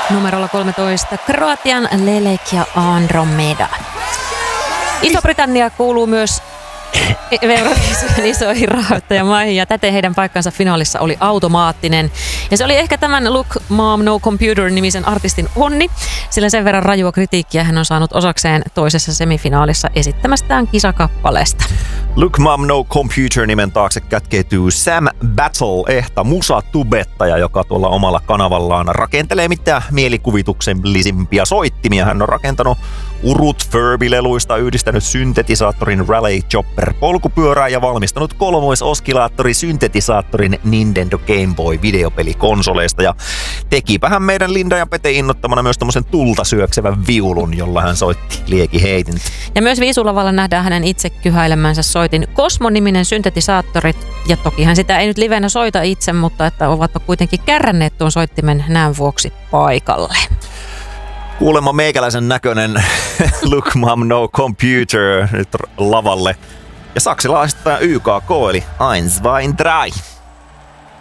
Numerolla 13 Kroatian Lelek ja Andromeda. Iso-Britannia kuuluu myös Euroviisujen isoihin rahoittajamaihin ja täten heidän paikkansa finaalissa oli automaattinen. Ja se oli ehkä tämän Look Mom No Computer-nimisen artistin onni, sillä sen verran rajua kritiikkiä hän on saanut osakseen toisessa semifinaalissa esittämästään kisakappaleesta. Look Mom No Computer-nimen taakse kätkeytyy Sam Battle, ehta musatubettaja, joka tuolla omalla kanavallaan rakentelee mitä mielikuvituksellisimpia soittimia. Hän on rakentanut urut Furby-leluista, yhdistänyt syntetisaattorin Raleigh Chopper polkupyörää ja valmistanut kolmoisoskilaattori-syntetisaattorin Nintendo Game Boy videopelikonsoleista. Ja tekipähän meidän Linda ja Pete innottamana myös tommosen tulta syöksevän viulun, jolla hän soitti liekiheitintä. Ja myös viisulavalla nähdään hänen itse kyhäilemänsä soitin Cosmo-niminen syntetisaattorit. Ja toki hän sitä ei nyt livenä soita itse, mutta että ovatpa kuitenkin kärränneet tuon soittimen näön vuoksi paikalle. Kuulemma meikäläisen näköinen Look Mom No Computer nyt lavalle. Ja saksilaiset YKK eli 1, 2, 3.